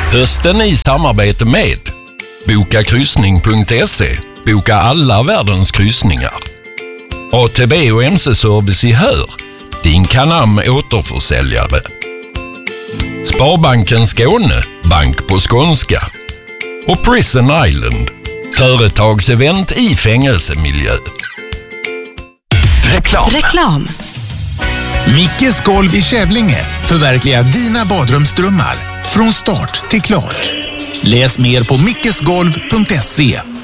Hösten i samarbete med Bokakryssning.se. Boka alla världens kryssningar. ATV och MC-service i Hör. Din Canam återförsäljare. Sparbanken Skåne. Bank på skånska. Och Prison Island. Företagsevent i fängelsemiljö. Reklam. Mickes golv i Kävlinge. Förverkliga dina badrumsdrömmar. Från start till klart. Läs mer på mickesgolv.se.